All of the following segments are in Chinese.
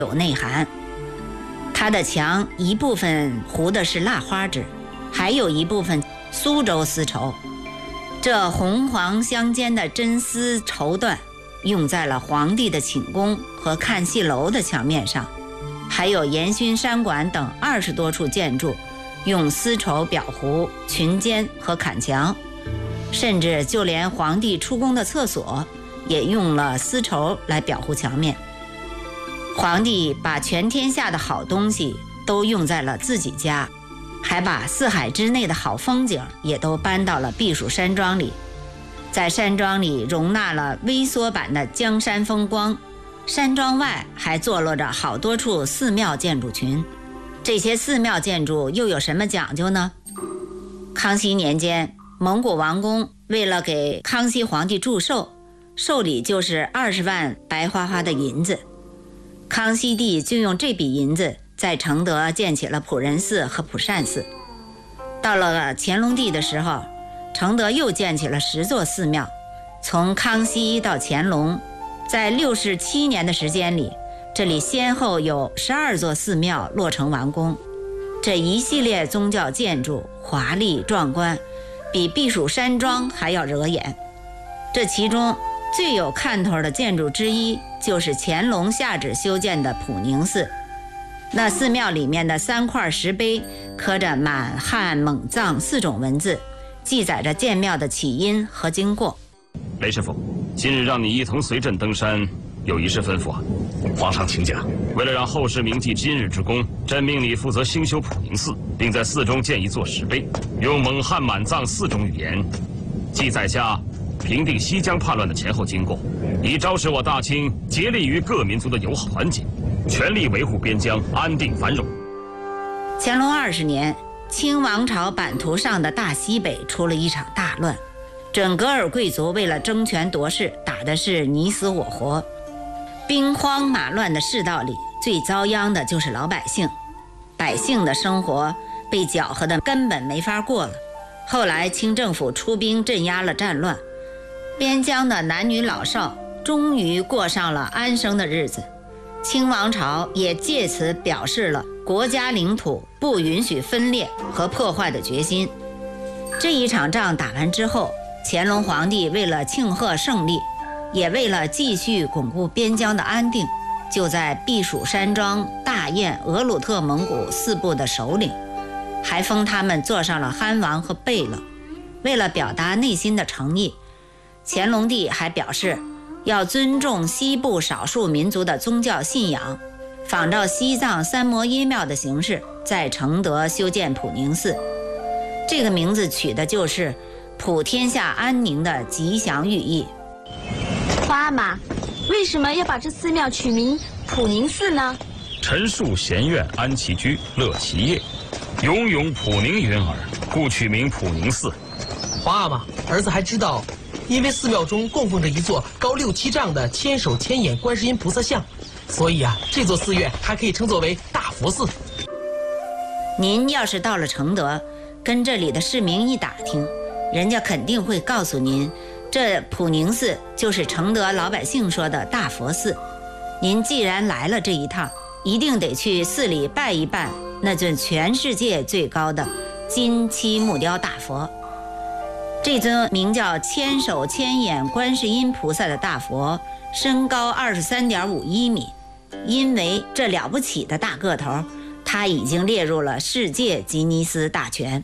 有内涵。它的墙一部分糊的是蜡花纸，还有一部分苏州丝绸。这红黄相间的真丝绸缎用在了皇帝的寝宫和看戏楼的墙面上，还有延勋山馆等20多处建筑用丝绸裱糊裙间和坎墙，甚至就连皇帝出宫的厕所也用了丝绸来裱糊墙面。皇帝把全天下的好东西都用在了自己家，还把四海之内的好风景也都搬到了避暑山庄里，在山庄里容纳了微缩版的江山风光。山庄外还坐落着好多处寺庙建筑群，这些寺庙建筑又有什么讲究呢？康熙年间，蒙古王公为了给康熙皇帝祝寿，寿礼就是20万白花花的银子。康熙帝就用这笔银子在承德建起了普仁寺和普善寺。到了乾隆帝的时候，承德又建起了10座寺庙。从康熙到乾隆，在67年的时间里，这里先后有12座寺庙落成完工。这一系列宗教建筑华丽壮观，比避暑山庄还要惹眼。这其中最有看头的建筑之一就是乾隆下旨修建的普宁寺。那寺庙里面的3块石碑刻着满汉蒙藏4种文字，记载着建庙的起因和经过。 雷师傅，今日让你一同随朕登山，有一事吩咐啊。 皇上请讲。 为了让后世铭记今日之功，朕命你负责兴修普宁寺，并在寺中建一座石碑，用蒙汉满藏4种语言记载下平定西江叛乱的前后经过，以昭示我大清竭力于各民族的友好团结，全力维护边疆安定繁荣。 乾隆20年，清王朝版图上的大西北出了一场大乱，准噶尔贵族为了争权夺势，打的是你死我活。兵荒马乱的世道里，最遭殃的就是老百姓，百姓的生活被搅和的根本没法过了。后来清政府出兵镇压了战乱，边疆的男女老少终于过上了安生的日子。清王朝也借此表示了国家领土不允许分裂和破坏的决心。这一场仗打完之后，乾隆皇帝为了庆贺胜利，也为了继续巩固边疆的安定，就在避暑山庄大宴额鲁特蒙古4部的首领，还封他们做上了憨王和贝勒。为了表达内心的诚意，乾隆帝还表示要尊重西部少数民族的宗教信仰，仿照西藏三摩耶庙的形式，在承德修建普宁寺。这个名字取的就是普天下安宁的吉祥寓意。 花阿玛，为什么要把这寺庙取名普宁寺呢？ 陈述闲院安其居，乐其业，永永普宁云耳，故取名普宁寺。 花阿玛，儿子还知道，因为寺庙中供奉着一座高6、7丈的千手千眼观世音菩萨像，所以这座寺院还可以称作为大佛寺。 您要是到了承德，跟这里的市民一打听，人家肯定会告诉您，这普宁寺就是承德老百姓说的大佛寺。您既然来了这一趟，一定得去寺里拜一拜那尊全世界最高的金漆木雕大佛。这尊名叫千手千眼观世音菩萨的大佛，身高23.51米。因为这了不起的大个头，它已经列入了世界吉尼斯大全。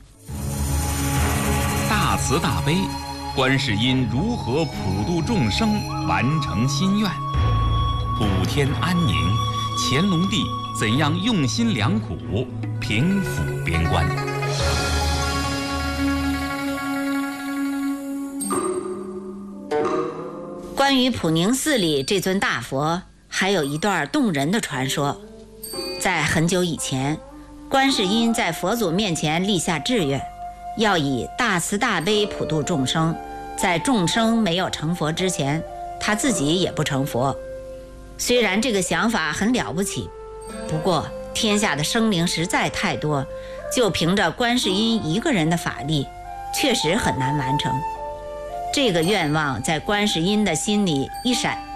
大慈大悲，观世音如何普度众生，完成心愿？普天安宁，乾隆帝怎样用心良苦，平抚边关？ 关于普宁寺里这尊大佛，还有一段动人的传说。在很久以前，观世音在佛祖面前立下志愿，要以大慈大悲普度众生，在众生没有成佛之前，他自己也不成佛。虽然这个想法很了不起，不过天下的生灵实在太多，就凭着观世音一个人的法力，确实很难完成。这个愿望在观世音的心里一闪